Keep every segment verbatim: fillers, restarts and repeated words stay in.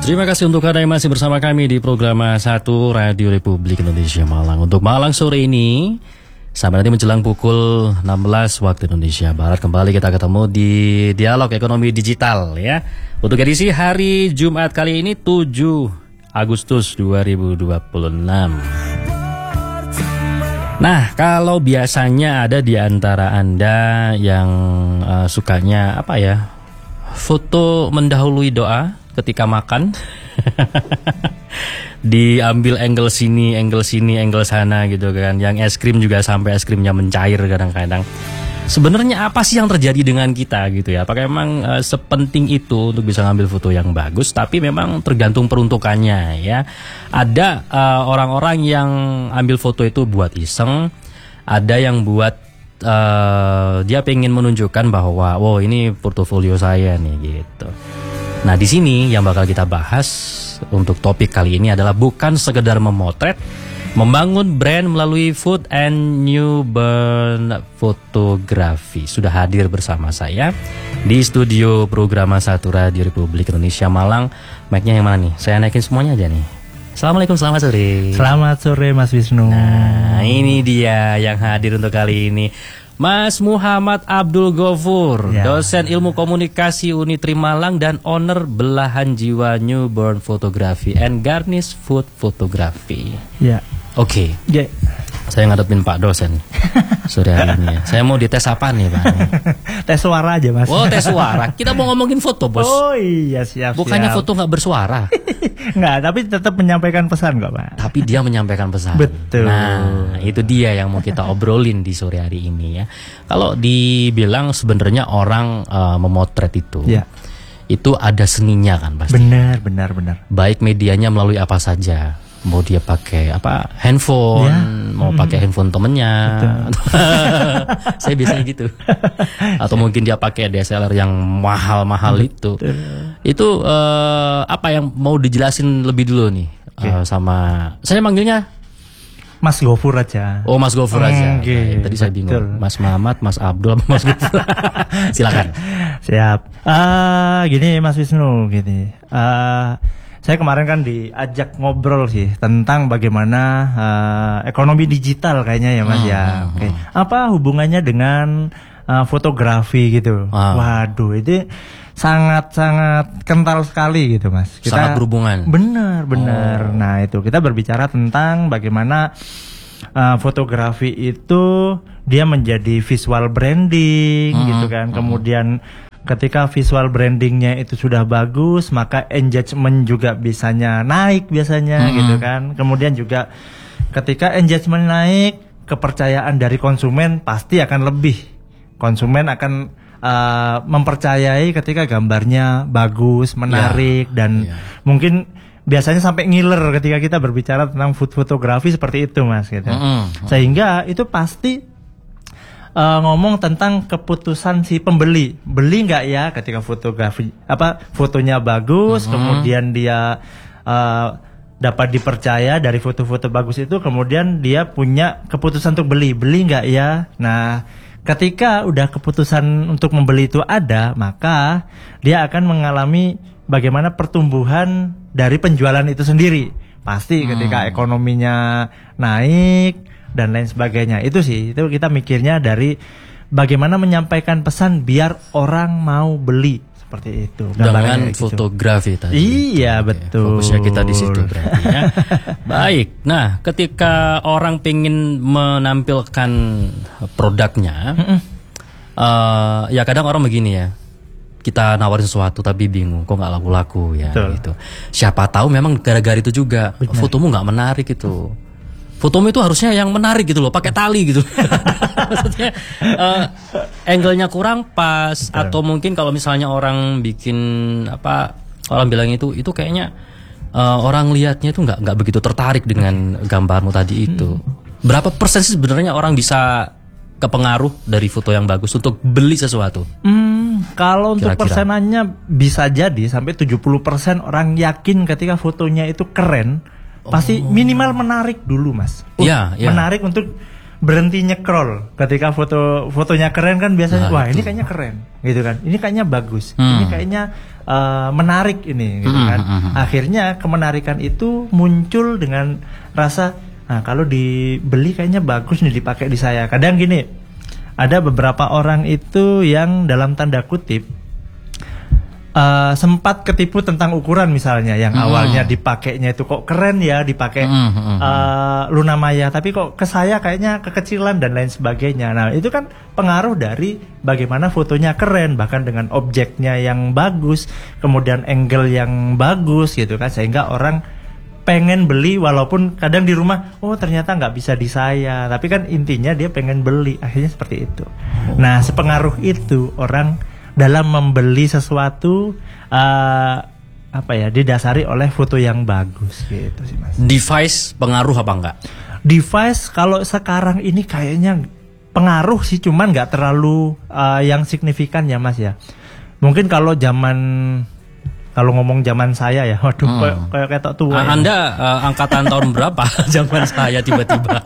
Terima kasih untuk Anda yang masih bersama kami di program satu Radio Republik Indonesia Malang. Untuk Malang sore ini, sampai nanti menjelang pukul enam belas waktu Indonesia Barat, kembali kita ketemu di Dialog Ekonomi Digital ya. Untuk edisi hari Jumat kali ini tujuh Agustus dua ribu dua puluh enam. Nah, kalau biasanya ada di antara Anda yang uh, sukanya apa ya, foto mendahului doa ketika makan, diambil angle sini, angle sini, angle sana gitu kan. Yang es krim juga sampai es krimnya mencair kadang-kadang. Sebenarnya apa sih yang terjadi dengan kita gitu ya? Apakah memang uh, sepenting itu untuk bisa ngambil foto yang bagus? Tapi memang tergantung peruntukannya ya. Ada uh, orang-orang yang ambil foto itu buat iseng, ada yang buat uh, dia pengen menunjukkan bahwa, wow ini portofolio saya nih gitu. Nah di sini yang bakal kita bahas untuk topik kali ini adalah bukan sekedar memotret, membangun brand melalui food and newborn fotografi. Sudah hadir bersama saya di studio program satu Radio Republik Indonesia Malang. Mic-nya yang mana nih? Saya naikin semuanya aja nih. Assalamualaikum, selamat sore. Selamat sore Mas Wisnu. Nah ini dia yang hadir untuk kali ini, Mas Muhammad Abdul Ghafur, ya. Dosen Ilmu Komunikasi Unitri Malang dan owner Belahan Jiwa Newborn Photography and Garnish Food Photography. Ya. Oke. Okay. Ya. Saya ngadepin Pak dosen sore hari ini. Saya mau dites apa nih Pak? Tes suara aja Mas. Oh tes suara. Kita mau ngomongin foto bos. Oh iya siap. Bukannya siap. foto nggak bersuara? Nggak, tapi tetap menyampaikan pesan kok Pak. Tapi dia menyampaikan pesan. Betul. Nah itu dia yang mau kita obrolin di sore hari ini ya. Kalau dibilang sebenarnya orang uh, memotret itu, ya. Itu ada seninya kan pasti. Benar benar benar. Baik medianya melalui apa saja. Mau dia pakai apa handphone, ya. Mau hmm. pakai handphone temennya, saya biasanya gitu. Atau mungkin dia pakai D S L R yang mahal-mahal itu. Itu uh, apa yang mau dijelasin lebih dulu nih, okay. uh, sama saya manggilnya Mas Ghafur aja. Oh Mas Ghafur aja. Okay. Nah, tadi saya bingung. Mas Muhammad, Mas Abdul, Mas Ghafur. Silakan. Siap. Uh, gini Mas Wisnu, gini. Uh, Saya kemarin kan diajak ngobrol sih tentang bagaimana uh, ekonomi digital kayaknya ya Mas hmm, ya. Hmm, Oke. Okay. Apa hubungannya dengan uh, fotografi gitu? Hmm. Waduh, itu sangat-sangat kental sekali gitu Mas. Kita, sangat berhubungan. Benar, benar. Oh. Nah itu kita berbicara tentang bagaimana uh, fotografi itu dia menjadi visual branding hmm, gitu kan. Hmm. Kemudian ketika visual brandingnya itu sudah bagus, maka engagement juga bisanya naik biasanya hmm. gitu kan. Kemudian juga ketika engagement naik, kepercayaan dari konsumen pasti akan lebih. Konsumen akan uh, mempercayai ketika gambarnya bagus, menarik, yeah. dan yeah. mungkin biasanya sampai ngiler ketika kita berbicara tentang food fotografi seperti itu Mas gitu. Mm-hmm. Sehingga itu pasti Uh, ngomong tentang keputusan si pembeli, beli nggak ya ketika fotografi apa fotonya bagus, uh-huh. kemudian dia uh, dapat dipercaya dari foto-foto bagus itu, kemudian dia punya keputusan untuk beli, beli nggak ya. Nah, ketika udah keputusan untuk membeli itu ada, maka dia akan mengalami bagaimana pertumbuhan dari penjualan itu sendiri. Pasti hmm. ketika ekonominya naik dan lain sebagainya. Itu sih, itu kita mikirnya dari bagaimana menyampaikan pesan biar orang mau beli seperti itu. Dengan fotografi tadi. Iya, oke, betul. Fokusnya kita di situ berarti ya. Baik. Nah, ketika orang pengen menampilkan produknya, uh, ya kadang orang begini ya. Kita nawarin sesuatu tapi bingung, kok nggak laku-laku ya. Betul. Gitu. Siapa tahu memang gara-gara itu juga. Benar. Fotomu nggak menarik itu. Fotomu itu harusnya yang menarik gitu loh, pakai tali gitu. Maksudnya uh, angle-nya kurang pas. Betul. Atau mungkin kalau misalnya orang bikin apa, orang bilang itu itu kayaknya uh, orang lihatnya itu nggak nggak begitu tertarik dengan gambarmu tadi itu. Hmm. Berapa persen sih sebenarnya orang bisa kepengaruh dari foto yang bagus untuk beli sesuatu? Hmm, kalau untuk Kira-kira. persenannya bisa jadi sampai tujuh puluh persen orang yakin ketika fotonya itu keren. Pasti minimal menarik dulu Mas. Uh, ya, ya. Menarik untuk berhenti nyekrol. Ketika foto fotonya keren kan biasanya, Nah, wah itu. ini kayaknya keren, gitu kan. Ini kayaknya bagus, Hmm. ini kayaknya uh, menarik ini, gitu Hmm, kan. hmm, hmm. Akhirnya kemenarikan itu muncul dengan rasa, nah kalau dibeli kayaknya bagus nih dipakai di saya. Kadang gini, ada beberapa orang itu yang dalam tanda kutip Uh, sempat ketipu tentang ukuran misalnya yang Hmm. awalnya dipakainya itu kok keren ya dipakai Hmm, hmm, hmm. uh, Luna Maya, tapi kok ke saya kayaknya kekecilan dan lain sebagainya. Nah itu kan pengaruh dari bagaimana fotonya keren, bahkan dengan objeknya yang bagus, kemudian angle yang bagus gitu kan, sehingga orang pengen beli walaupun kadang di rumah oh ternyata nggak bisa di saya, tapi kan intinya dia pengen beli, akhirnya seperti itu. Nah sepengaruh itu orang dalam membeli sesuatu uh, apa ya didasari oleh foto yang bagus gitu sih Mas. Device pengaruh apa enggak? Device kalau sekarang ini kayaknya pengaruh sih, cuman nggak terlalu uh, yang signifikan ya Mas ya. Mungkin kalau zaman kalau ngomong zaman saya ya, waduh Hmm. kayak kayak ketok tua. A- ya. Anda uh, angkatan tahun berapa? Zaman saya tiba-tiba.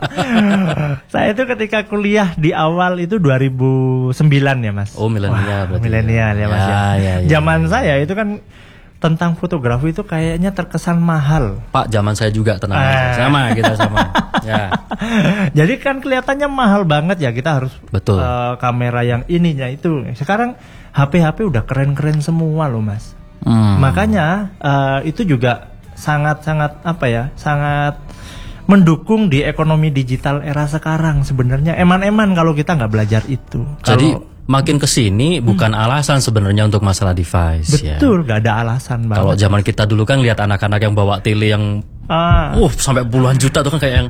Saya itu ketika kuliah di awal itu dua ribu sembilan ya Mas. Oh, milenial Wah, berarti. milenial ya Mas ya. Ya, ya, ya, Zaman ya. saya itu kan tentang fotografi itu kayaknya terkesan mahal. Pak, zaman saya juga tenang Eh. aja. Sama kita sama. Ya. Jadi kan kelihatannya mahal banget ya, kita harus Betul. eh, kamera yang ininya itu. Sekarang H P H P udah keren-keren semua loh Mas. Hmm. Makanya eh, itu juga sangat-sangat apa ya, sangat mendukung di ekonomi digital era sekarang sebenarnya. Eman-eman kalau kita nggak belajar itu. Jadi Kalau- makin kesini bukan alasan sebenarnya untuk masalah device. Ya. betul, nggak ada alasan Kalau banget. zaman kita dulu kan lihat anak-anak yang bawa tele yang Ah. uh sampai puluhan juta tuh kan kayak yang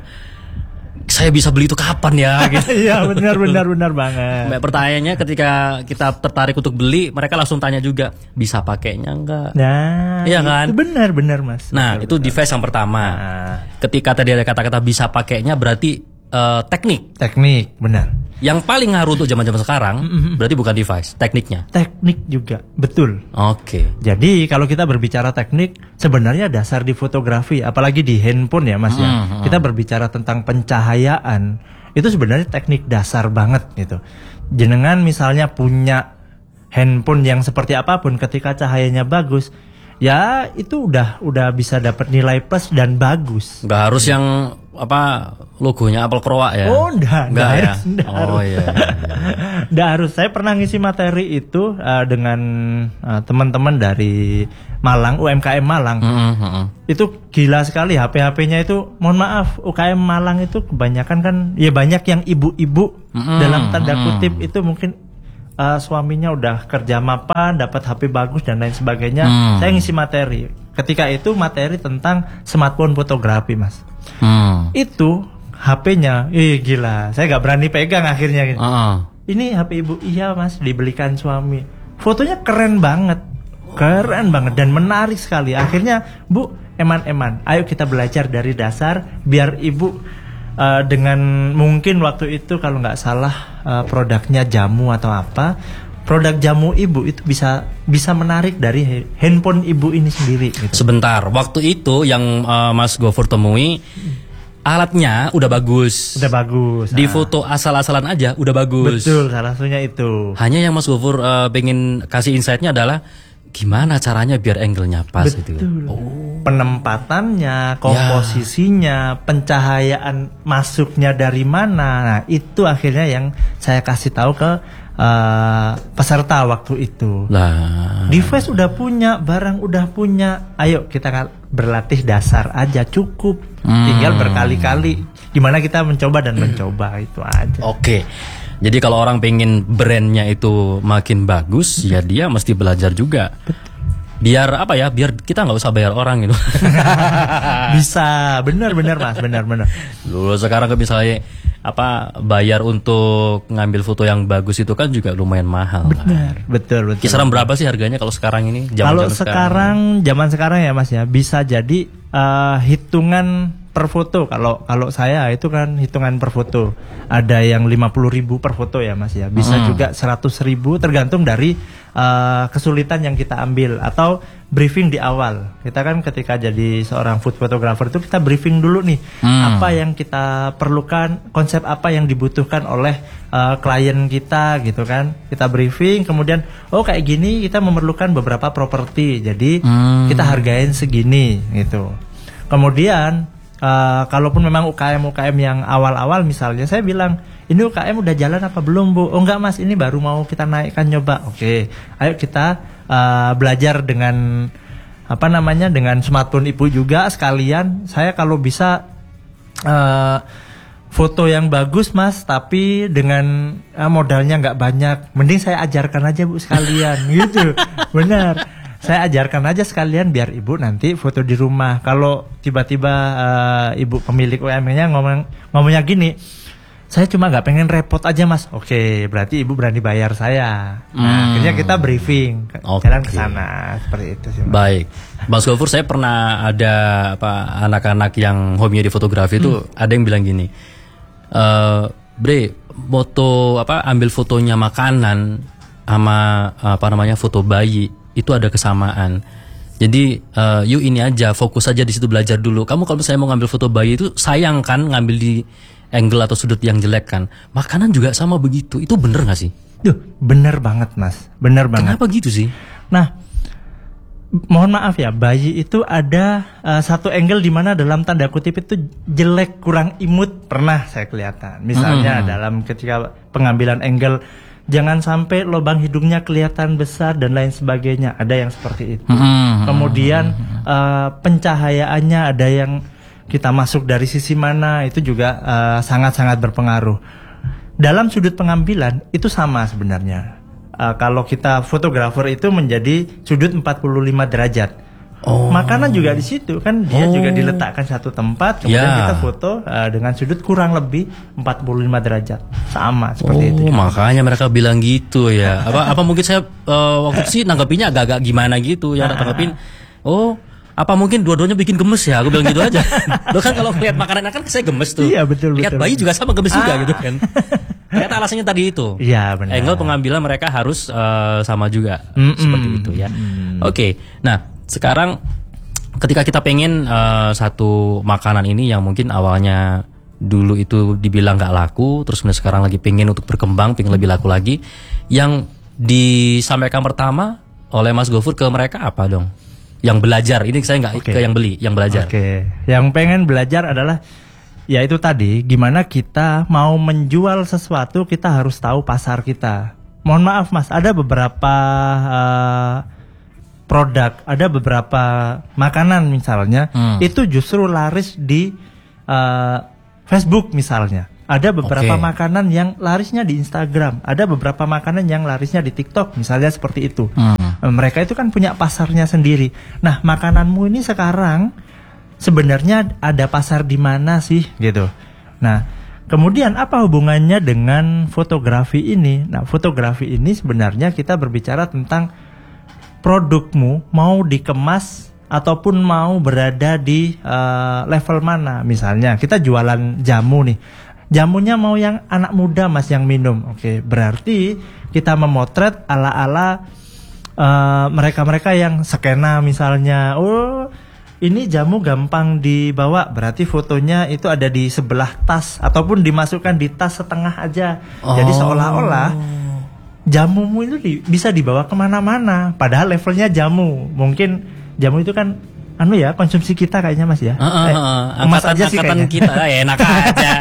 saya bisa beli itu kapan ya gitu. Iya benar benar benar banget. Mbak, pertanyaannya ketika kita tertarik untuk beli, mereka langsung tanya juga, bisa pakainya enggak? Nah, Iya kan? itu benar benar Mas. Nah, Betul, itu betul. device yang pertama. Nah, Ketika tadi ada kata-kata bisa pakainya berarti eh, teknik. teknik benar. Yang paling ngaruh untuk zaman-zaman sekarang berarti bukan device, tekniknya. Teknik juga betul. Oke. Jadi kalau kita berbicara teknik, sebenarnya dasar di fotografi, apalagi di handphone ya Mas ya, Hmm, hmm. kita berbicara tentang pencahayaan, itu sebenarnya teknik dasar banget gitu. Jenengan misalnya punya handphone yang seperti apapun, ketika cahayanya bagus, ya itu udah udah bisa dapat nilai plus dan bagus. Nggak harus yang apa logonya Apple Croak ya? Oh, enggak, Nggak enggak ya? harus, enggak Oh harus. iya. iya, iya. Nggak harus. Saya pernah ngisi materi itu uh, dengan uh, teman-teman dari Malang, U M K M Malang. Mm-mm, mm-mm. Itu gila sekali H P H P-nya itu. Mohon maaf, U K M Malang itu kebanyakan kan ya banyak yang ibu-ibu Mm-mm, dalam tanda mm-mm. kutip itu mungkin uh, suaminya udah kerja mapan, dapat H P bagus dan lain sebagainya. Hmm. Saya ngisi materi. Ketika itu materi tentang smartphone fotografi, Mas. Hmm. Itu H P-nya, ih gila. Saya nggak berani pegang akhirnya. Gitu. Ah. Ini H P ibu, iya Mas, dibelikan suami. Fotonya keren banget. Keren banget dan menarik sekali. Akhirnya, Bu, eman-eman, ayo kita belajar dari dasar biar ibu uh, dengan mungkin waktu itu kalau nggak salah uh, produknya jamu atau apa, produk jamu ibu itu bisa bisa menarik dari he- handphone ibu ini sendiri. Gitu. Sebentar, waktu itu yang eh, Mas Gofur temui alatnya udah bagus. Udah bagus. Di Ah. foto asal-asalan aja udah bagus. Betul, salah satunya itu. Hanya yang Mas Gofur eh, pengen kasih insight-nya adalah gimana caranya biar angle-nya pas gitu. Betul. Penempatannya, komposisinya, pencahayaan masuknya dari mana. Nah, itu akhirnya yang saya kasih tahu ke uh, peserta waktu itu. Lah. Device udah punya, barang udah punya. Ayo kita nga- berlatih dasar aja cukup. Hmm. Tinggal berkali-kali. Gimana kita mencoba dan mencoba itu aja. Oke. Jadi kalau orang pengen brandnya itu makin bagus, ya dia mesti belajar juga. Biar apa ya? Biar kita nggak usah bayar orang gitu. Bisa, benar-benar Mas, benar-benar. Dulu sekarang kan misalnya apa bayar untuk ngambil foto yang bagus itu kan juga lumayan mahal. Benar, betul, betul. Kisaran berapa sih harganya kalau sekarang ini? Kalau Zaman-zaman sekarang, zaman sekarang ya Mas ya, bisa jadi uh, hitungan per foto. Kalau kalau saya itu kan hitungan per foto. Ada yang lima puluh ribu per foto ya Mas ya. Bisa hmm. juga seratus ribu tergantung dari uh, kesulitan yang kita ambil atau briefing di awal. Kita kan ketika jadi seorang food photographer itu kita briefing dulu nih. Hmm. Apa yang kita perlukan, konsep apa yang dibutuhkan oleh uh, klien kita gitu kan. Kita briefing kemudian oh kayak gini kita memerlukan beberapa properti. Jadi hmm. kita hargain segini gitu. Kemudian uh, kalaupun memang U K M-U K M yang awal-awal misalnya saya bilang, ini U K M udah jalan apa belum Bu? Oh enggak Mas, ini baru mau kita naikkan nyoba. Oke, ayo kita uh, belajar dengan apa namanya dengan smartphone Ibu juga sekalian. Saya kalau bisa uh, foto yang bagus Mas, tapi dengan uh, modalnya nggak banyak, mending saya ajarkan aja Bu sekalian gitu. Benar. Saya ajarkan aja sekalian biar ibu nanti foto di rumah. Kalau tiba-tiba uh, ibu pemilik U M N-nya ngomong ngomongnya gini, saya cuma nggak pengen repot aja Mas. Oke, berarti ibu berani bayar saya. Nah, hmm. akhirnya kita briefing, okay. jalan ke sana seperti itu sih. Mas. Baik, Mas Gofur, saya pernah ada apa anak-anak yang hobinya di fotografi itu hmm. ada yang bilang gini, e, Bre, foto apa ambil fotonya makanan sama apa namanya foto bayi. Itu ada kesamaan. Jadi uh, yuk ini aja fokus aja di situ belajar dulu. Kamu kalau misalnya mau ngambil foto bayi itu sayang kan ngambil di angle atau sudut yang jelek kan. Makanan juga sama begitu. Itu bener nggak sih? Duh, bener banget Mas. Bener banget. Kenapa gitu sih? Nah, mohon maaf ya, bayi itu ada uh, satu angle di mana dalam tanda kutip itu jelek, kurang imut pernah saya kelihatan. Misalnya hmm. dalam ketika pengambilan angle, jangan sampai lubang hidungnya kelihatan besar dan lain sebagainya. Ada yang seperti itu. Hmm. Kemudian uh, pencahayaannya ada yang kita masuk dari sisi mana, itu juga uh, sangat-sangat berpengaruh. Dalam sudut pengambilan itu sama sebenarnya. Uh, kalau kita fotografer itu menjadi sudut empat puluh lima derajat. Oh. Makanan juga di situ kan dia oh. juga diletakkan satu tempat, kemudian yeah. kita foto uh, dengan sudut kurang lebih empat puluh lima derajat, sama seperti oh, itu. Makanya mereka bilang gitu ya. Apa apa mungkin saya uh, waktu itu sih nanggapinnya agak-agak gimana gitu ya, nanggapin. Oh, apa mungkin dua-duanya bikin gemes ya? Aku bilang gitu aja. Lo kan kalau lihat makanan kan saya gemes tuh. Iya betul betul. Lihat bayi juga sama gemes ah. juga gitu kan. Ternyata alasannya tadi itu. Iya benar. Angle pengambilan mereka harus uh, sama juga mm-mm. seperti itu ya. Mm. Oke, okay. Nah. Sekarang ketika kita pengen uh, satu makanan ini yang mungkin awalnya dulu itu dibilang gak laku, terus sekarang lagi pengen untuk berkembang, pengen lebih laku lagi, yang disampaikan pertama oleh Mas Gofur ke mereka apa dong? Yang belajar, ini saya gak okay. ke yang beli, yang belajar. Oke, okay. Yang pengen belajar adalah ya itu tadi, gimana kita mau menjual sesuatu, kita harus tahu pasar kita. Mohon maaf Mas, ada beberapa uh, produk, ada beberapa makanan misalnya hmm. itu justru laris di uh, Facebook misalnya. Ada beberapa okay. makanan yang larisnya di Instagram, ada beberapa makanan yang larisnya di TikTok misalnya seperti itu. Hmm. Mereka itu kan punya pasarnya sendiri. Nah, makananmu ini sekarang sebenarnya ada pasar di mana sih gitu. Nah, kemudian apa hubungannya dengan fotografi ini? Nah, fotografi ini sebenarnya kita berbicara tentang produkmu mau dikemas ataupun mau berada di uh, level mana. Misalnya kita jualan jamu nih, jamunya mau yang anak muda Mas yang minum. Oke, berarti kita memotret ala-ala uh, mereka-mereka yang skena misalnya. Oh, ini jamu gampang dibawa, berarti fotonya itu ada di sebelah tas ataupun dimasukkan di tas setengah aja. Oh. Jadi seolah-olah jamumu itu di, bisa dibawa kemana-mana, padahal levelnya jamu. Mungkin jamu itu kan anu ya konsumsi kita kayaknya Mas ya. Uh, uh, uh, emas aja sih kayaknya. Kita ya, enak aja.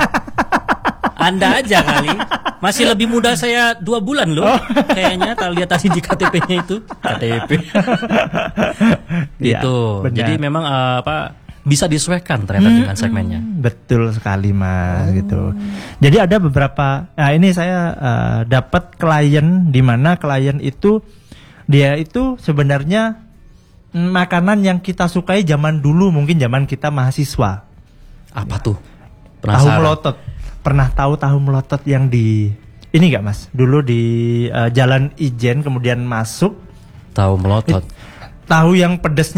Anda aja kali. Masih lebih muda saya dua bulan loh. Oh. Kayaknya kalau lihat tadi di K T P-nya itu. K T P. Gitu. Ya, jadi memang uh, apa bisa disesuaikan ternyata hmm, dengan segmennya. Betul sekali Mas, oh. gitu. Jadi ada beberapa, nah ini saya uh, dapat klien di mana klien itu dia itu sebenarnya makanan yang kita sukai zaman dulu, mungkin zaman kita mahasiswa. Apa tuh? Penasaran. Tahu melotot. Pernah tahu tahu melotot yang di ini enggak Mas? Dulu di uh, Jalan Ijen kemudian masuk. Tahu melotot. Tahu yang pedesnya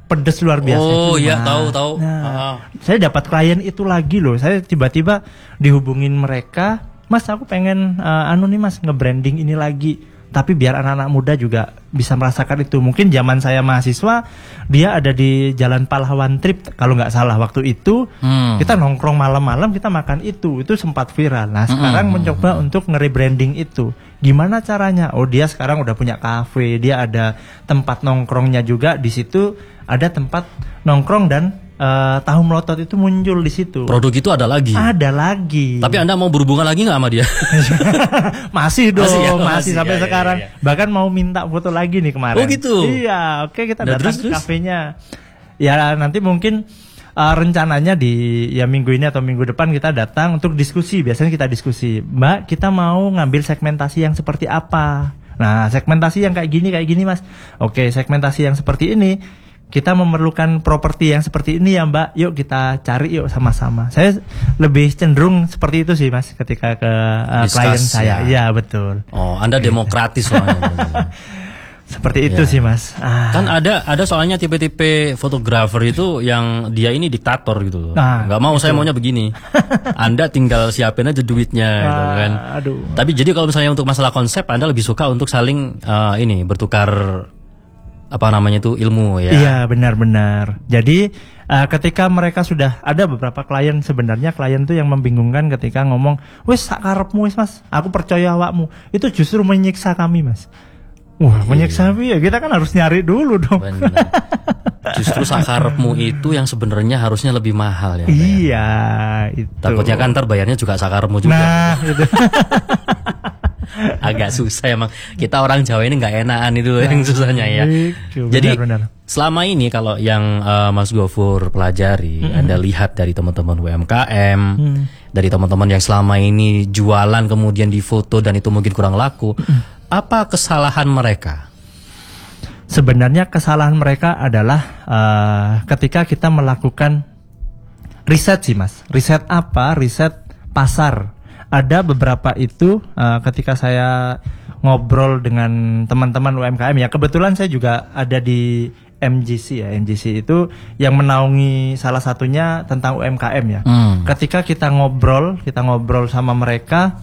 pedes luar biasa. Oh itu, iya, Mas. tahu tahu. Nah, Ah. saya dapat klien itu lagi loh. Saya tiba-tiba dihubungin mereka, Mas aku pengen uh, anu nih Mas nge-branding ini lagi. Tapi biar anak-anak muda juga bisa merasakan itu. Mungkin zaman saya mahasiswa, dia ada di Jalan Pahlawan Trip kalau nggak salah waktu itu. Hmm. Kita nongkrong malam-malam, kita makan itu. Itu sempat viral. Nah sekarang hmm. mencoba untuk nge-rebranding itu. Gimana caranya? Oh dia sekarang udah punya kafe, dia ada tempat nongkrongnya juga di situ. Ada tempat nongkrong dan uh, tahu melotot itu muncul di situ. Produk itu ada lagi. Ada lagi. Tapi Anda mau berhubungan lagi nggak sama dia? Masih dong, masih, ya? masih, masih sampai ya, sekarang. Ya, ya. Bahkan mau minta foto lagi nih kemarin. Oh gitu. Iya, oke kita nah, datang terus, ke terus? kafenya. Ya nanti mungkin uh, rencananya di ya minggu ini atau minggu depan kita datang untuk diskusi. Biasanya kita diskusi, Mbak, kita mau ngambil segmentasi yang seperti apa? Nah, segmentasi yang kayak gini kayak gini Mas. Oke, segmentasi yang seperti ini. Kita memerlukan properti yang seperti ini ya Mbak. Yuk kita cari yuk sama-sama. Saya lebih cenderung seperti itu sih Mas ketika ke uh, klien saya. Iya ya, betul. Oh, Anda demokratis soalnya. Seperti itu ya. Sih Mas. Ah. Kan ada ada soalnya tipe-tipe fotografer itu yang dia ini diktator gitu loh. Nah, nggak mau itu. saya maunya begini. Anda tinggal siapin aja duitnya ah, gitu kan. Aduh. Tapi jadi kalau misalnya untuk masalah konsep Anda lebih suka untuk saling uh, ini bertukar apa namanya itu ilmu ya. Iya benar-benar. Jadi uh, ketika mereka sudah ada beberapa klien, sebenarnya klien tuh yang membingungkan ketika ngomong, wes sakarepmu wes Mas, aku percaya awakmu. Itu justru menyiksa kami Mas. Wah iya. Menyiksa ya kita kan harus nyari dulu dong. Benar. Justru sakarepmu itu yang sebenarnya harusnya lebih mahal ya. Iya itu. Takutnya kan ntar bayarnya juga sakarepmu juga. Nah itu. Agak susah emang, kita orang Jawa ini nggak enakan itu nah, yang susahnya ya. Benar, Jadi benar. Selama ini kalau yang uh, Mas Gofur pelajari, mm-hmm. Anda lihat dari teman-teman U M K M, mm. dari teman-teman yang selama ini jualan kemudian difoto dan itu mungkin kurang laku, mm. apa kesalahan mereka? Sebenarnya kesalahan mereka adalah uh, ketika kita melakukan riset sih Mas. Riset apa? Riset pasar. Ada beberapa itu uh, ketika saya ngobrol dengan teman-teman U M K M ya, kebetulan saya juga ada di M G C ya. M G C itu yang menaungi salah satunya tentang U M K M ya. Hmm. Ketika kita ngobrol, kita ngobrol sama mereka,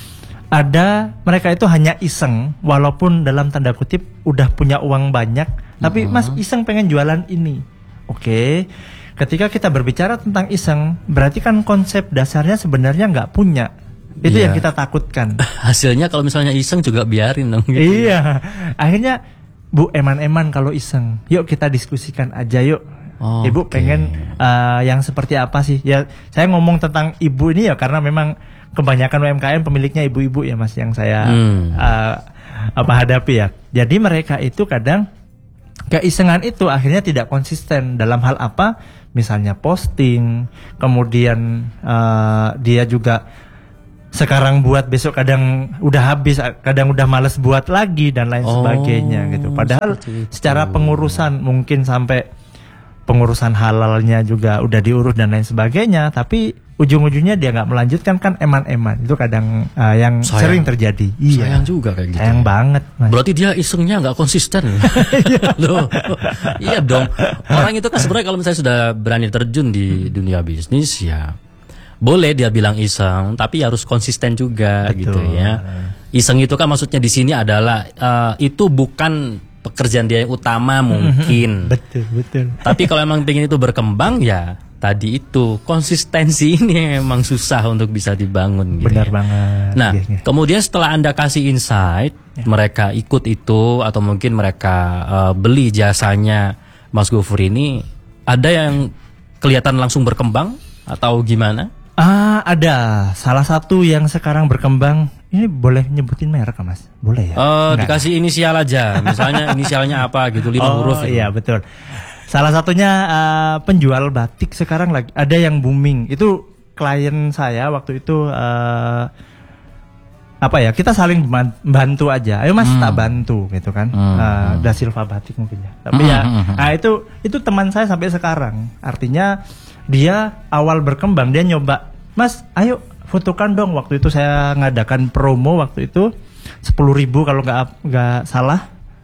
ada mereka itu hanya iseng, walaupun dalam tanda kutip udah punya uang banyak, tapi hmm. Mas iseng pengen jualan ini. Oke. Ketika kita berbicara tentang iseng, berarti kan konsep dasarnya sebenarnya nggak punya. Itu yeah. yang kita takutkan. Hasilnya kalau misalnya iseng juga biarin dong. Gitu. Iya. Akhirnya Bu eman-eman kalau iseng. Yuk kita diskusikan aja yuk. Oh, Ibu okay. pengen uh, yang seperti apa sih? Ya saya ngomong tentang ibu ini ya karena memang kebanyakan U M K M pemiliknya ibu-ibu ya Mas yang saya hmm. uh, apa hadapi ya. Jadi mereka itu kadang keisengan itu akhirnya tidak konsisten dalam hal apa? Misalnya posting, kemudian uh, dia juga sekarang buat besok kadang udah habis, kadang udah males buat lagi dan lain oh, sebagainya gitu. Padahal secara pengurusan mungkin sampai pengurusan halalnya juga udah diurus dan lain sebagainya, tapi ujung-ujungnya dia nggak melanjutkan kan eman-eman. Itu kadang uh, yang sayang, sering terjadi. Iya. Sayang juga kayak gitu. Sayang banget. Mas. Berarti dia isengnya nggak konsisten. Loh, iya dong. Orang itu kan sebenarnya kalau misalnya sudah berani terjun di dunia bisnis ya boleh dia bilang iseng, tapi harus konsisten juga. Betul. Gitu ya. Iseng itu kan maksudnya di sini adalah uh, itu bukan pekerjaan dia yang utama mungkin. Betul, betul. Tapi kalau emang pengen itu berkembang ya tadi itu konsistensi ini memang susah untuk bisa dibangun. Gitu Benar ya. banget. Nah, ya, ya. kemudian setelah Anda kasih insight, ya. mereka ikut itu atau mungkin mereka uh, beli jasanya Mas Gofur ini, ada yang kelihatan langsung berkembang atau gimana? Ah, ada salah satu yang sekarang berkembang. Ini boleh nyebutin merek Mas? Boleh ya? Uh, dikasih inisial aja. Misalnya inisialnya apa gitu, lima oh, huruf. Oh iya betul. Salah satunya uh, penjual batik sekarang lagi ada yang booming. Itu klien saya waktu itu uh, apa ya? Kita saling bantu aja. Ayo Mas, hmm. tak bantu gitu kan. Hmm. Uh, Da Silva Batik mungkin ya. Tapi hmm. ya, nah itu itu teman saya sampai sekarang. Artinya dia awal berkembang dia nyoba, Mas, ayo fotokan dong. Waktu itu saya ngadakan promo waktu itu sepuluh ribu kalau nggak nggak salah.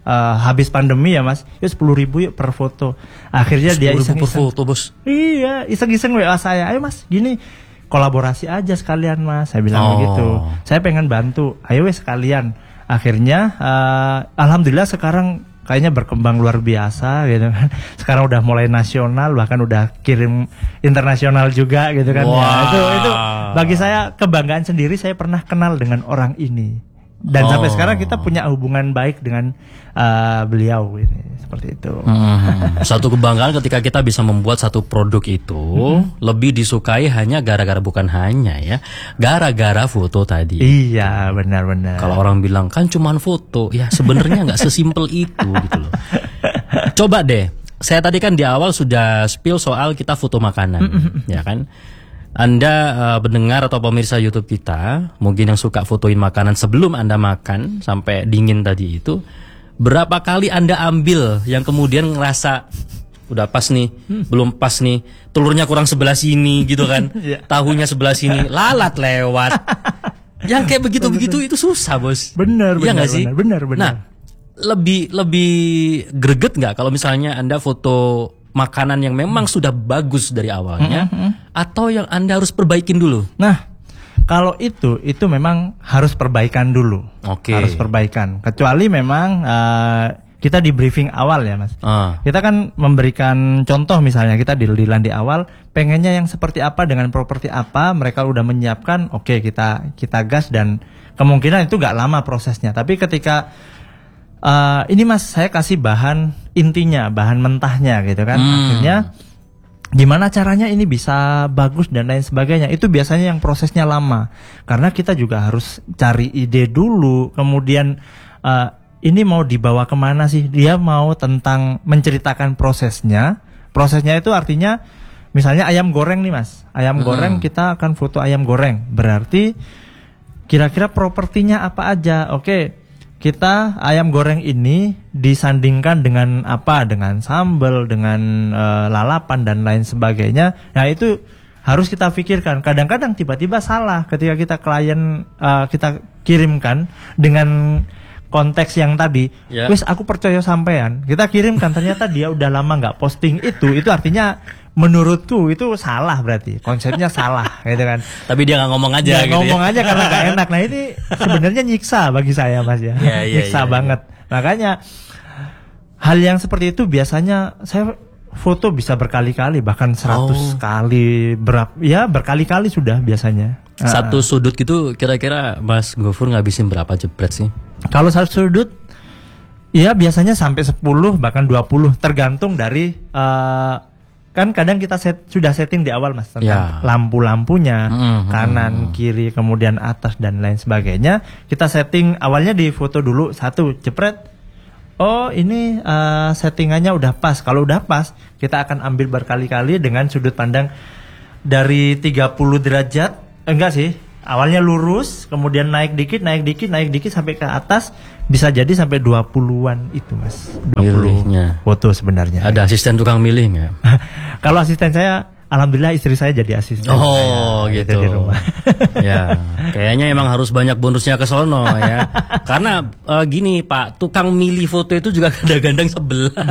uh, habis pandemi ya mas, ya sepuluh ribu yuk per foto. Akhirnya dia iseng-iseng per foto bos. Iya, iseng-iseng W A saya, ayo mas, gini kolaborasi aja sekalian mas. Saya bilang Oh. begitu. Saya pengen bantu, ayo wes sekalian. Akhirnya, uh, alhamdulillah sekarang kayaknya berkembang luar biasa gitu kan. Sekarang udah mulai nasional, bahkan udah kirim internasional juga gitu kan. Wow. Ya, itu itu bagi saya kebanggaan sendiri. Saya pernah kenal dengan orang ini. Dan Oh. sampai sekarang kita punya hubungan baik dengan uh, beliau ini, seperti itu. Hmm, satu kebanggaan ketika kita bisa membuat satu produk itu hmm. lebih disukai hanya gara-gara bukan hanya ya, gara-gara foto tadi. Iya, benar-benar. Kalau orang bilang kan cuman foto, ya sebenarnya nggak sesimpel itu gitu loh. Coba deh, saya tadi kan di awal sudah spill soal kita foto makanan, ya kan? Anda uh, pendengar atau pemirsa YouTube kita, mungkin yang suka fotoin makanan sebelum Anda makan sampai dingin tadi itu, berapa kali Anda ambil yang kemudian ngerasa udah pas nih, hmm. belum pas nih, telurnya kurang sebelah sini gitu kan, Yeah. tahunya sebelah sini, lalat lewat. Yang kayak begitu-begitu itu susah bos. Benar, Iya benar, nggak sih? benar, benar, benar. Nah, lebih lebih greget nggak kalau misalnya Anda foto makanan yang memang sudah bagus dari awalnya, mm-hmm. atau yang Anda harus perbaikin dulu? Nah, kalau itu itu memang harus perbaikan dulu. Oke. Harus perbaikan. Kecuali memang uh, kita di briefing awal ya mas. Ah. Kita kan memberikan contoh misalnya kita deal-dealan di awal, pengennya yang seperti apa dengan properti apa, mereka udah menyiapkan, oke okay, kita kita gas dan kemungkinan itu gak lama prosesnya. Tapi ketika Uh, ini mas saya kasih bahan intinya, bahan mentahnya gitu kan, hmm. akhirnya gimana caranya ini bisa bagus dan lain sebagainya, itu biasanya yang prosesnya lama karena kita juga harus cari ide dulu, kemudian uh, ini mau dibawa kemana sih, dia mau tentang menceritakan prosesnya. Prosesnya itu artinya misalnya ayam goreng nih mas, ayam hmm. goreng kita akan foto ayam goreng, berarti kira-kira propertinya apa aja. Oke, kita ayam goreng ini disandingkan dengan apa, dengan sambal, dengan uh, lalapan dan lain sebagainya. Nah itu harus kita pikirkan. Kadang-kadang tiba-tiba salah ketika kita klien uh, kita kirimkan dengan konteks yang tadi. Yeah. Wes aku percaya sampean. Kita kirimkan ternyata dia udah lama nggak posting itu. Itu artinya menurutku itu salah, berarti konsepnya salah gitu kan. Tapi dia nggak ngomong aja ya, gitu ngomong ya. aja karena nggak enak. Nah ini sebenarnya nyiksa bagi saya mas ya, ya, ya nyiksa ya, banget ya. Makanya hal yang seperti itu biasanya saya foto bisa berkali-kali, bahkan seratus oh. kali, berapa ya berkali-kali sudah biasanya. Satu uh, sudut gitu kira-kira Mas Gofur ngabisin berapa jepret sih? Kalau satu sudut ya biasanya sampai sepuluh bahkan dua puluh, tergantung dari uh, kan kadang kita set, sudah setting di awal mas tentang ya. lampu-lampunya, mm-hmm. kanan, kiri, kemudian atas dan lain sebagainya. Kita setting awalnya di foto dulu satu jepret. Oh ini uh, settingannya udah pas. Kalau udah pas, kita akan ambil berkali-kali dengan sudut pandang dari tiga puluh derajat. Enggak sih, awalnya lurus, kemudian naik dikit, naik dikit, naik dikit sampai ke atas. Bisa jadi sampai dua puluhan itu mas, dua puluh milihnya foto sebenarnya. Ada asisten tukang milih nggak? Kalau asisten saya, alhamdulillah istri saya jadi asisten. Oh saya, gitu. Di rumah. Ya, kayaknya emang harus banyak bonusnya ke sono ya. Karena uh, gini Pak, tukang milih foto itu juga kadang-kadang sebelah.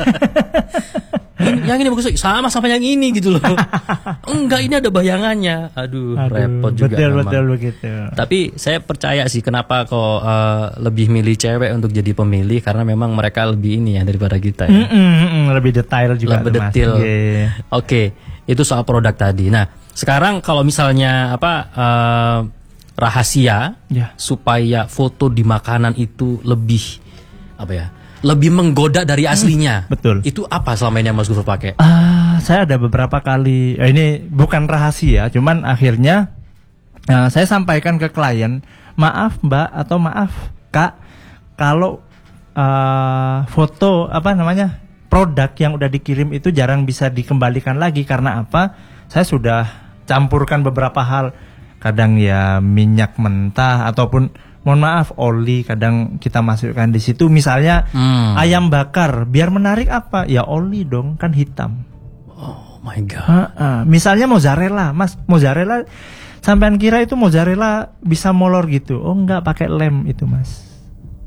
Ini, yang ini bagus sama sama yang ini gitu loh. Enggak, ini ada bayangannya. Aduh, Aduh repot juga betul, memang. Betul begitu. Tapi saya percaya sih kenapa kok uh, lebih milih cewek untuk jadi pemilih, karena memang mereka lebih ini ya daripada kita ya. Mm -mm, mm, lebih detail juga. Lebih detail. Yeah. Oke, itu soal produk tadi. Nah, sekarang kalau misalnya apa uh, rahasia yeah. supaya foto di makanan itu lebih apa ya? Lebih menggoda dari aslinya. Hmm, betul. Itu apa selama ini yang Mas Gofur pakai? Uh, saya ada beberapa kali. Eh, ini bukan rahasia, cuman akhirnya uh, saya sampaikan ke klien, maaf Mbak atau maaf Kak, kalau uh, foto apa namanya produk yang udah dikirim itu jarang bisa dikembalikan lagi karena apa? Saya sudah campurkan beberapa hal, kadang ya minyak mentah ataupun mohon maaf oli kadang kita masukkan di situ, misalnya hmm. ayam bakar biar menarik apa ya oli dong kan hitam. Oh my god. Ha -ha. Misalnya mozzarella mas, mozzarella sampean kira itu mozzarella bisa molor gitu? Oh enggak, pakai lem itu mas.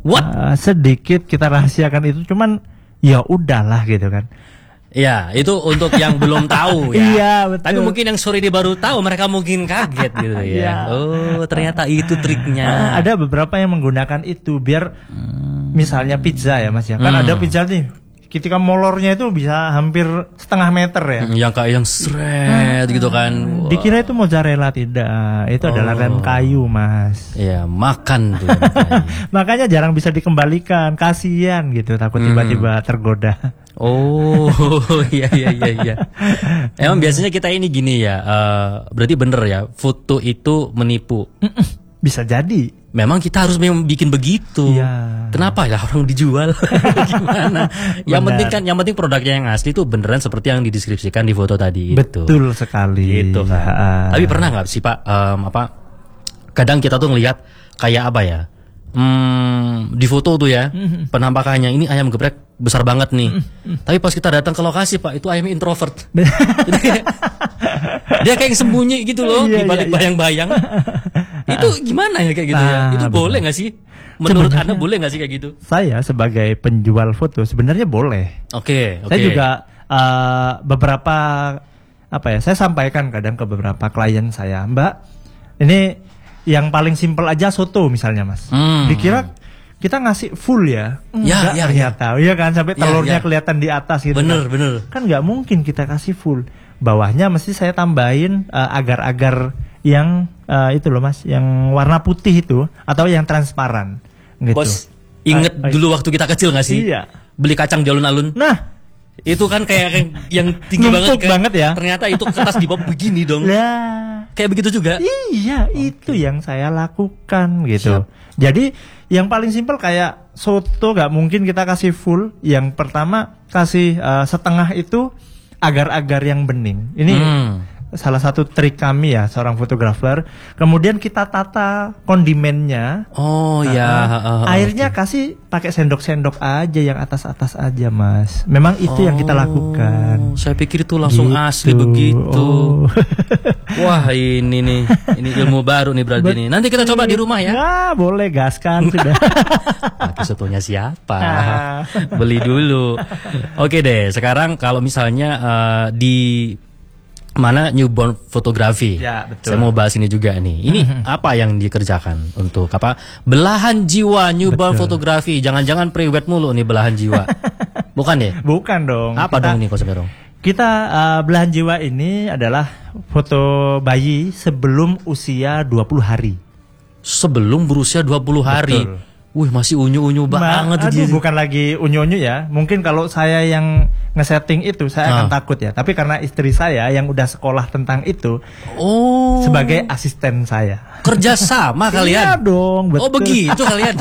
What? Uh, sedikit kita rahasiakan itu, cuman ya udahlah gitu kan. Ya, itu untuk yang belum tahu ya. Iya, betul. Tapi mungkin yang sore ini baru tahu, mereka mungkin kaget gitu ya. Iya. Oh, ternyata itu triknya. Uh, ada beberapa yang menggunakan itu biar hmm. misalnya pizza ya Mas ya. Kan Hmm. ada pizza nih, ketika molornya itu bisa hampir setengah meter ya. Yang kayak yang seret gitu kan. Wow. Dikira itu mozzarella, tidak. Itu oh. adalah rem kayu Mas. Iya, makan tuh. Makanya jarang bisa dikembalikan, kasihan gitu, takut tiba-tiba hmm. tergoda. Oh, iya iya iya iya. Emang biasanya kita ini gini ya, uh, berarti bener ya, foto itu menipu. Bisa jadi. Memang kita harus memang bikin begitu. Iya. Kenapa ya orang dijual? Gimana? Yang penting kan, yang penting produknya yang asli itu beneran seperti yang dideskripsikan di foto tadi. Betul itu. sekali. Gitu kan. Ha. Tapi pernah nggak sih Pak, um, apa? Kadang kita tuh ngelihat kayak apa ya? Hmm, di foto tuh ya, mm-hmm. penampakannya ini ayam geprek besar banget nih. Mm-hmm. Tapi pas kita datang ke lokasi Pak, itu ayam introvert. Dia kayak sembunyi gitu loh, iya, di balik iya, bayang-bayang. Iya. Itu gimana ya kayak gitu nah, ya? Itu boleh nggak sih? Menurut Anda boleh nggak sih kayak gitu? Saya sebagai penjual foto sebenarnya boleh. Oke. Okay, okay. Saya juga uh, beberapa apa ya? Saya sampaikan kadang ke beberapa klien saya, Mbak, ini yang paling simpel aja soto misalnya Mas. Hmm. Dikira kita ngasih full ya? Enggak, ya, ya, ternyata. Iya kan, sampai telurnya ya, ya. kelihatan di atas gitu. Bener, kan. bener. Kan nggak mungkin kita kasih full. Bawahnya mesti saya tambahin uh, agar-agar yang uh, itu loh Mas, yang warna putih itu atau yang transparan gitu. Bos, inget uh, dulu waktu kita kecil nggak sih? Iya. Beli kacang di alun-alun. Nah, itu kan kayak yang tinggi banget kan. banget ya. Ternyata itu kertas di bawah begini dong. Lah, kayak begitu juga. Iya, okay. Itu yang saya lakukan gitu. Siap. Jadi yang paling simpel kayak soto nggak mungkin kita kasih full. Yang pertama kasih uh, setengah itu agar-agar yang bening. Ini hmm. salah satu trik kami ya, seorang fotografer. Kemudian kita tata kondimennya. Oh ya. Uh, uh, airnya okay. kasih pakai sendok-sendok aja, yang atas-atas aja Mas. Memang itu oh, yang kita lakukan. Saya pikir itu langsung gitu. Asli begitu. Oh. Wah ini nih, ini ilmu baru nih berarti nih. Nanti kita coba di rumah ya. Nah, boleh gaskan sudah. Pakai sotonya siapa? Beli dulu. Oke deh. Sekarang kalau misalnya uh, di mana newborn fotografi, ya, betul. Saya mau bahas ini juga nih. Ini apa yang dikerjakan untuk apa? Belahan jiwa newborn fotografi. Jangan-jangan pre-wed mulu nih belahan jiwa. Bukan ya? Bukan dong. Apa kita, dong nih konsepnya dong? Kita uh, belahan jiwa ini adalah foto bayi sebelum usia dua puluh hari. Sebelum berusia dua puluh hari. Betul. Wih, masih unyu-unyu banget. Aduh, bukan lagi unyu-unyu ya. Mungkin kalau saya yang ngesetting itu saya ah. akan takut ya. Tapi karena istri saya yang udah sekolah tentang itu, oh, sebagai asisten saya. Kerja sama kalian? Iya dong, betul. Oh begitu kalian.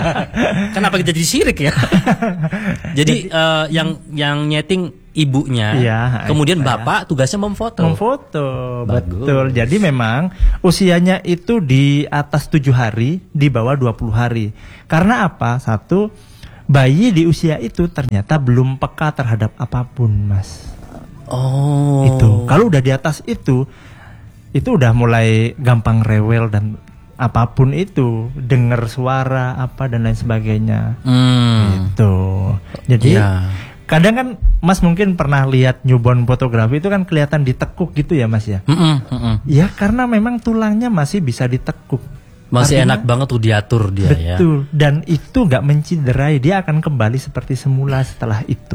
Kenapa kita jadi sirik ya? Jadi, jadi uh, yang yang nyeting ibunya, iya, kemudian saya. Bapak tugasnya memfoto. Memfoto, bagus. Betul. Jadi memang usianya itu di atas tujuh hari, di bawah dua puluh hari. Karena apa? Satu, bayi di usia itu ternyata belum peka terhadap apapun, Mas. Oh. Itu. Kalau udah di atas itu, itu udah mulai gampang rewel dan apapun itu, dengar suara apa dan lain sebagainya. Hmm. Itu. Jadi ya. Kadang kan Mas mungkin pernah lihat newborn fotografi itu kan kelihatan ditekuk gitu ya Mas ya. Mm -mm, mm -mm. Ya karena memang tulangnya masih bisa ditekuk. Masih artinya, enak banget tuh diatur dia. Betul. Ya. Betul. Dan itu nggak menciderai, dia akan kembali seperti semula setelah itu.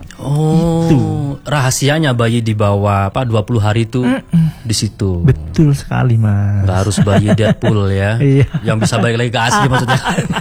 Oh, itu rahasianya bayi di bawah apa dua puluh hari itu mm -mm. di situ. Betul sekali Mas. Nggak harus bayi Deadpool ya. Iya. Yang bisa balik lagi ke asli maksudnya.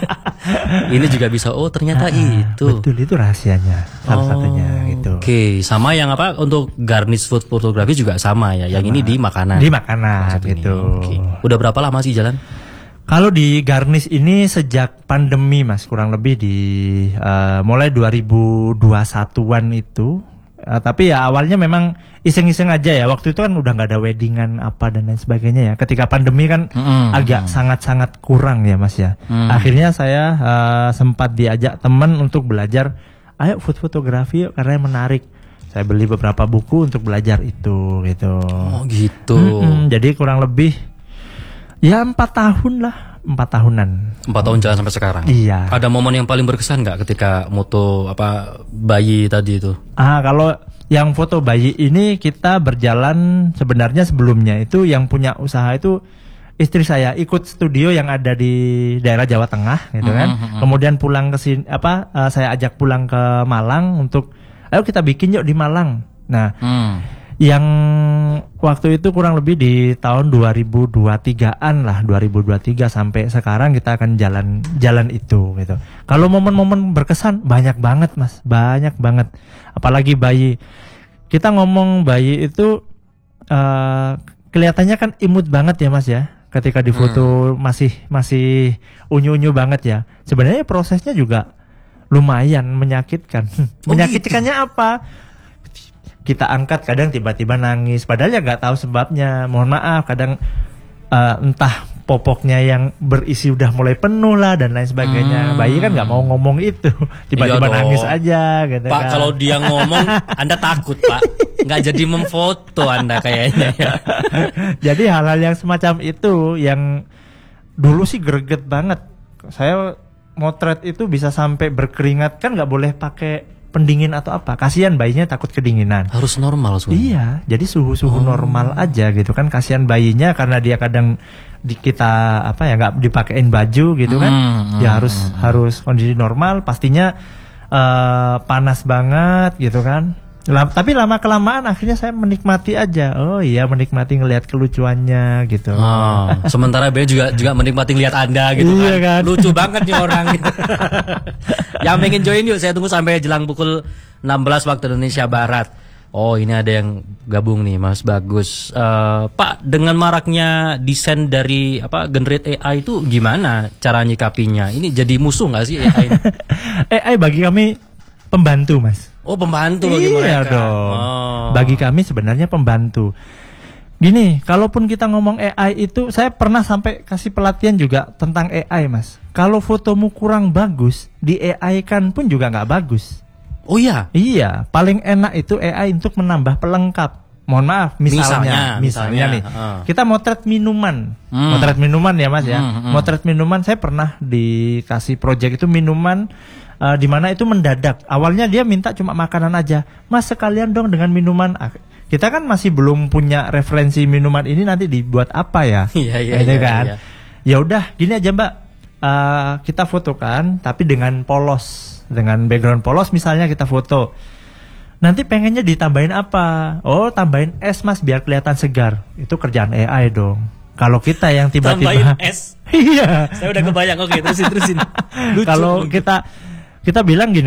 Ini juga bisa. Oh ternyata ah, itu. Betul, itu rahasianya salah oh, satunya gitu. Oke, okay. Sama yang apa untuk garnish food fotografi juga sama ya. Yang sama. Ini di makanan. Di makanan gitu. Okay. Udah berapa lama sih jalan? Kalau di garnish ini sejak pandemi Mas, kurang lebih di uh, mulai dua ribu dua puluh satuan itu. Uh, tapi ya awalnya memang iseng-iseng aja ya. Waktu itu kan udah nggak ada weddingan apa dan lain sebagainya ya. Ketika pandemi kan mm-hmm. agak sangat-sangat kurang ya Mas ya. Mm. Akhirnya saya uh, sempat diajak teman untuk belajar, ayo food fotografi yuk karena menarik. Saya beli beberapa buku untuk belajar itu gitu. Oh gitu. Mm-hmm. Jadi kurang lebih ya empat tahun lah empat tahunan. Empat tahun jalan sampai sekarang. Iya. Ada momen yang paling berkesan nggak ketika moto apa bayi tadi itu? Ah, kalau yang foto bayi ini kita berjalan sebenarnya sebelumnya itu yang punya usaha itu istri saya, ikut studio yang ada di daerah Jawa Tengah gitu kan. Mm-hmm. Kemudian pulang ke sini apa uh, saya ajak pulang ke Malang untuk ayo kita bikin yuk di Malang. Nah, mm. yang waktu itu kurang lebih di tahun dua ribu dua puluh tigaan lah, dua ribu dua puluh tiga sampai sekarang kita akan jalan jalan itu gitu. Kalau momen-momen berkesan banyak banget Mas, banyak banget. Apalagi bayi. Kita ngomong bayi itu uh, kelihatannya kan imut banget ya Mas ya. Ketika di foto hmm. masih masih unyu-unyu banget ya. Sebenarnya prosesnya juga lumayan menyakitkan. Oh, menyakitkannya gitu? Apa? Kita angkat kadang tiba-tiba nangis. Padahal ya nggak tahu sebabnya. Mohon maaf kadang uh, entah popoknya yang berisi udah mulai penuh lah dan lain sebagainya. Hmm. Bayi kan nggak mau ngomong itu, tiba-tiba iya nangis aja gitu. Pak, kan. Kalau dia ngomong Anda takut Pak, nggak jadi memfoto Anda kayaknya ya. Jadi hal-hal yang semacam itu yang dulu sih greget banget. Saya motret itu bisa sampai berkeringat, kan nggak boleh pakai pendingin atau apa, kasihan bayinya takut kedinginan. Harus normal suhu. Iya, jadi suhu-suhu oh. normal aja gitu kan, kasihan bayinya karena dia kadang di kita apa ya nggak dipakein baju gitu kan, hmm, ya hmm, harus hmm. harus kondisi normal, pastinya uh, panas banget gitu kan. Lam, tapi lama kelamaan akhirnya saya menikmati aja. Oh iya, menikmati ngelihat kelucuannya gitu. Oh, sementara B juga juga menikmati ngelihat Anda gitu iya kan. kan. Lucu banget nih orang. Yang pengen join yuk, saya tunggu sampai jelang pukul enam belas waktu Indonesia Barat. Oh, ini ada yang gabung nih, Mas Bagus. Uh, Pak, dengan maraknya desain dari apa generate A I itu gimana cara nyikapinya? Ini jadi musuh nggak sih A I? A I bagi kami pembantu, Mas. Oh, pembantu bagi iya mereka. Dong. Oh. Bagi kami sebenarnya pembantu. Gini, kalaupun kita ngomong A I itu, saya pernah sampai kasih pelatihan juga tentang A I, Mas. Kalau fotomu kurang bagus, di A I kan pun juga nggak bagus. Oh iya? Iya, paling enak itu A I untuk menambah pelengkap. Mohon maaf, misalnya, misalnya, misalnya nih, uh. kita motret minuman, hmm. motret minuman ya Mas ya, hmm, hmm. motret minuman. Saya pernah dikasih project itu minuman. Uh, di mana itu mendadak. Awalnya dia minta cuma makanan aja. Mas sekalian dong dengan minuman. Ah, kita kan masih belum punya referensi minuman ini nanti dibuat apa ya? Iya iya gitu iya. kan. Iya. Ya udah, gini aja Mbak. Uh, kita fotokan tapi dengan polos, dengan background polos misalnya kita foto. Nanti pengennya ditambahin apa? Oh, tambahin es Mas biar kelihatan segar. Itu kerjaan A I dong. Kalau kita yang tiba-tiba tambahin es. Iya. Saya udah kebayang. Oke, terusin terusin. Kalau kita Kita bilang gini,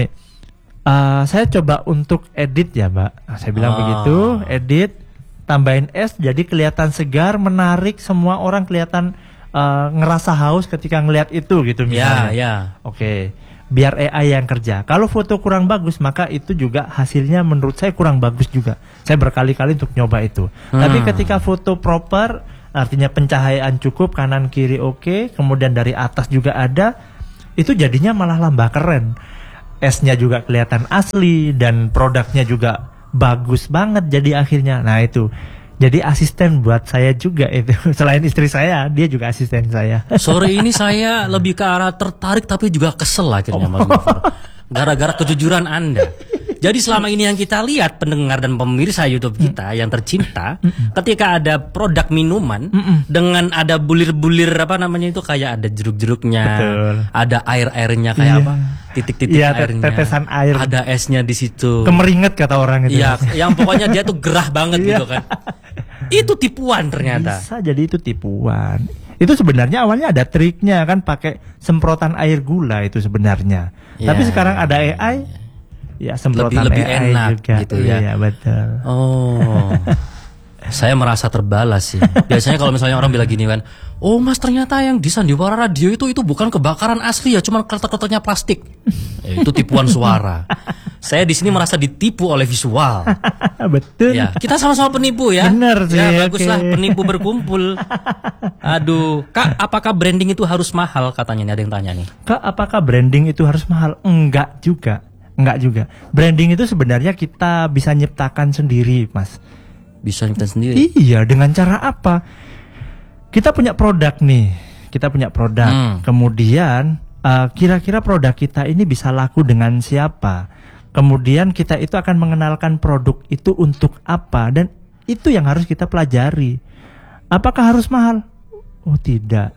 uh, saya coba untuk edit ya Mbak. Nah, saya bilang oh. begitu, edit, tambahin es, jadi kelihatan segar, menarik, semua orang kelihatan uh, ngerasa haus ketika ngelihat itu gitu misalnya. Ya, ya. Oke, biar A I yang kerja. Kalau foto kurang bagus, maka itu juga hasilnya menurut saya kurang bagus juga. Saya berkali-kali untuk nyoba itu. Hmm. Tapi ketika foto proper, artinya pencahayaan cukup, kanan kiri oke, kemudian dari atas juga ada, itu jadinya malah lambah keren. Esnya juga kelihatan asli dan produknya juga bagus banget jadi akhirnya. Nah itu jadi asisten buat saya juga itu. Selain istri saya, dia juga asisten saya. Sore ini saya lebih ke arah tertarik tapi juga kesel akhirnya oh. Mas Gufar. Gara-gara kejujuran Anda. Jadi selama ini yang kita lihat, pendengar dan pemirsa YouTube kita mm. yang tercinta, mm-mm. ketika ada produk minuman mm-mm. dengan ada bulir-bulir apa namanya itu, kayak ada jeruk-jeruknya, betul. Ada air-airnya kayak iya. apa, titik-titik iya, airnya, tetesan air, ada esnya di situ. Kemeringet kata orang itu. Iya, yang pokoknya dia tuh gerah banget gitu kan. Itu tipuan ternyata. Bisa jadi itu tipuan. Itu sebenarnya awalnya ada triknya kan, pakai semprotan air gula itu sebenarnya. Ya, tapi sekarang ada A I. Ya semprotan lebih, lebih A I enak juga gitu ya. Iya betul. Oh. Saya merasa terbalas sih. Biasanya kalau misalnya orang bilang gini kan, oh Mas ternyata yang di Sandiwara Radio itu itu bukan kebakaran asli ya, cuman kertas-kertasnya plastik. Ya, itu tipuan suara. Saya di sini merasa ditipu oleh visual. Betul. Ya, kita sama-sama penipu ya. Bener sih. Ya baguslah okay. Penipu berkumpul. Aduh, Kak, apakah branding itu harus mahal katanya nih, ada yang tanya nih. Kak, apakah branding itu harus mahal? Enggak juga. Enggak juga. Branding itu sebenarnya kita bisa nyiptakan sendiri, Mas. Bisa nyiptakan sendiri? Iya, dengan cara apa? Kita punya produk nih. kita punya produk. Hmm. Kemudian uh, kira-kira produk kita ini bisa laku dengan siapa? Kemudian kita itu akan mengenalkan produk itu untuk apa, dan itu yang harus kita pelajari. Apakah harus mahal? Oh tidak.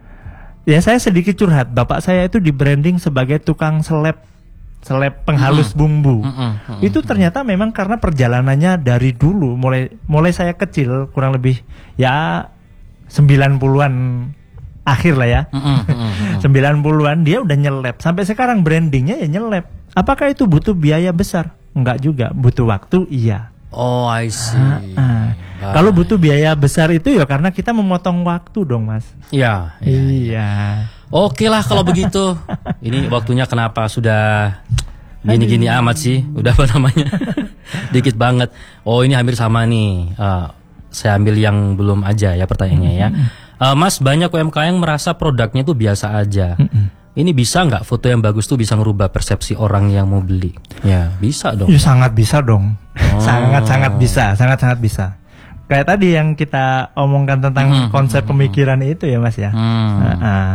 Ya saya sedikit curhat. Bapak saya itu di branding sebagai tukang seleb, seleb penghalus mm-hmm. bumbu. Mm-hmm. Mm-hmm. Itu ternyata memang karena perjalanannya dari dulu, mulai mulai saya kecil, kurang lebih ya sembilan puluhan akhir lah ya. Mm-hmm. sembilan puluhan dia udah nyeleb. Sampai sekarang brandingnya ya nyeleb. Apakah itu butuh biaya besar? Enggak juga. Butuh waktu? Iya. Oh, I see. Ah, ah. Kalau butuh biaya besar itu ya karena kita memotong waktu dong, Mas. Iya. Iya. iya. Oke lah kalau begitu. Ini waktunya kenapa sudah gini-gini amat sih? Udah apa namanya? Dikit banget. Oh, ini hampir sama nih. Uh, saya ambil yang belum aja ya pertanyaannya ya. Uh, Mas, banyak U M K M yang merasa produknya tuh biasa aja. Ini bisa nggak foto yang bagus tuh bisa ngerubah persepsi orang yang mau beli? Ya bisa dong. Ya, sangat bisa dong. Oh. Sangat-sangat bisa, sangat-sangat bisa. Kayak tadi yang kita omongkan tentang hmm. konsep pemikiran itu ya Mas ya. Hmm. Nah, nah.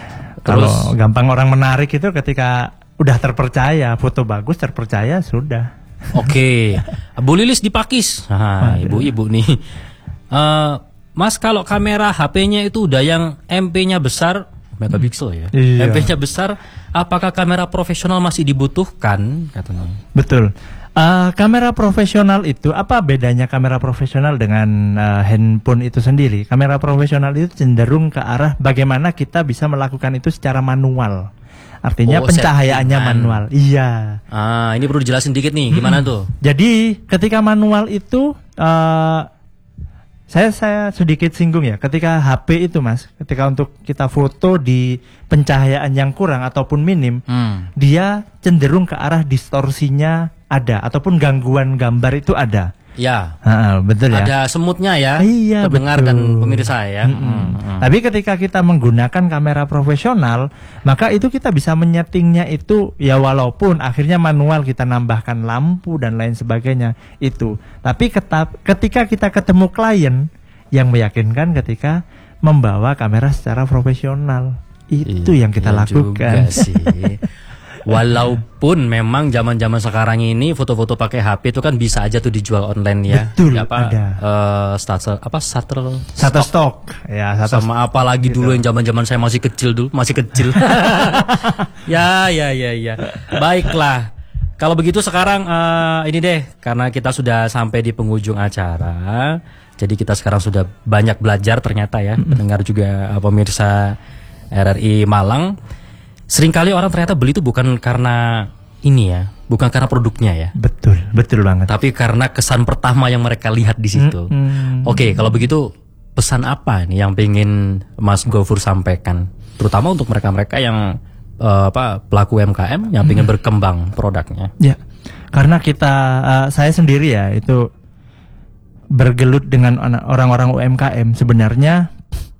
Kalau gampang orang menarik itu ketika udah terpercaya, foto bagus terpercaya sudah. Oke, Bu Lilis di Pakis. Nah, ibu-ibu nih. Uh, Mas, kalau kamera H P-nya itu udah yang M P-nya besar, megapiksel ya. Iya. M P-nya besar, apakah kamera profesional masih dibutuhkan? Katanya. Betul. Uh, kamera profesional itu apa bedanya kamera profesional dengan uh, handphone itu sendiri? Kamera profesional itu cenderung ke arah bagaimana kita bisa melakukan itu secara manual. Artinya oh, pencahayaannya settingan. Manual. Iya. Ah, ini perlu dijelasin dikit nih, gimana hmm. tuh? Jadi ketika manual itu uh, Saya saya sedikit singgung ya, ketika H P itu Mas, ketika untuk kita foto di pencahayaan yang kurang ataupun minim, hmm. dia cenderung ke arah distorsinya ada, ataupun gangguan gambar itu ada. Ya, ha, betul ya. Ada semutnya ya, iya, terdengar betul. Dan pemirsa ya. Mm-hmm. Mm-hmm. Tapi ketika kita menggunakan kamera profesional, maka itu kita bisa menyetingnya itu ya walaupun akhirnya manual kita nambahkan lampu dan lain sebagainya itu. Tapi ketap, ketika kita ketemu klien yang meyakinkan ketika membawa kamera secara profesional, itu I, yang kita iya lakukan. Juga sih. Walaupun memang zaman-zaman sekarang ini foto-foto pakai H P itu kan bisa aja tuh dijual online ya. Betul, ya, apa, ada. Uh, starter, apa starter Starter stock. Ya, sama apa lagi gitu. Dulu yang zaman-zaman saya masih kecil dulu, masih kecil. ya, ya, ya, ya. Baiklah. Kalau begitu sekarang uh, ini deh, karena kita sudah sampai di penghujung acara. Jadi kita sekarang sudah banyak belajar ternyata ya, mendengar juga uh, pemirsa R R I Malang. Seringkali orang ternyata beli itu bukan karena ini ya, bukan karena produknya ya. Betul, betul banget. Tapi karena kesan pertama yang mereka lihat di situ. Mm-hmm. Oke, kalau begitu pesan apa nih yang pengen Mas Gofur sampaikan, terutama untuk mereka-mereka yang uh, apa pelaku U M K M yang pengen mm-hmm. berkembang produknya? Ya, karena kita, uh, saya sendiri ya itu bergelut dengan orang-orang U M K M sebenarnya.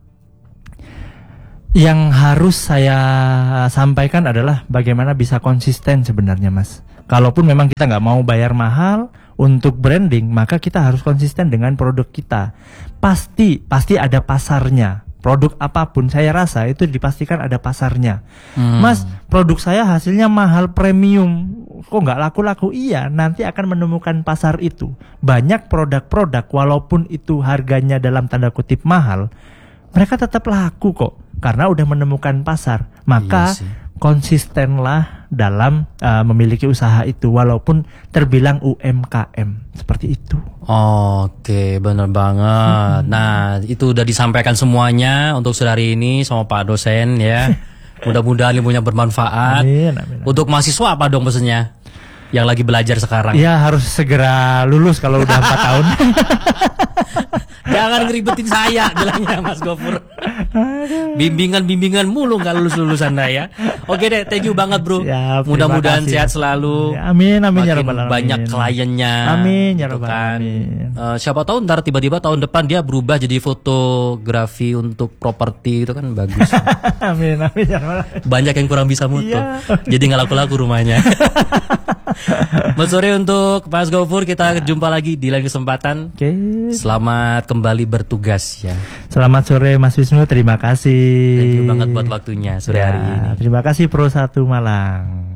Yang harus saya sampaikan adalah bagaimana bisa konsisten sebenarnya Mas. Kalaupun memang kita nggak mau bayar mahal untuk branding, maka kita harus konsisten dengan produk kita. Pasti, pasti ada pasarnya. Produk apapun saya rasa itu dipastikan ada pasarnya. Hmm. Mas, produk saya hasilnya mahal premium, kok nggak laku-laku? Iya, nanti akan menemukan pasar itu. Banyak produk-produk walaupun itu harganya dalam tanda kutip mahal, mereka tetap laku kok. Karena udah menemukan pasar, maka iya konsistenlah dalam uh, memiliki usaha itu walaupun terbilang U M K M seperti itu. Oke, benar banget. Hmm. Nah, itu udah disampaikan semuanya untuk hari ini sama Pak dosen ya. Mudah-mudahan ilmunya bermanfaat. Amin, amin, amin. Untuk mahasiswa apa dong pesennya? Yang lagi belajar sekarang? Ya harus segera lulus kalau udah empat tahun. Jangan ngeribetin saya, bilangnya Mas Gofur. Bimbingan-bimbingan mulu nggak lulus-lulus Anda ya. Oke deh, thank you banget bro. Siap, mudah-mudahan sehat selalu. Ya, amin, amin ya rabbal alamin. Banyak kliennya. Amin ya gitu rabbal kan. alamin. Uh, siapa tahu ntar tiba-tiba tahun depan dia berubah jadi fotografi untuk properti, itu kan bagus. Amin, amin ya rabbal alamin. Banyak yang kurang bisa mutu. Iya. Jadi nggak laku-laku rumahnya. Mas sore untuk Mas Gofur, kita jumpa lagi di lain kesempatan. Oke. Selamat kembali bertugas ya. Selamat sore Mas Wisnu, terima kasih. Thank you banget buat waktunya sore Ya, hari ini. Terima kasih Pro satu Malang.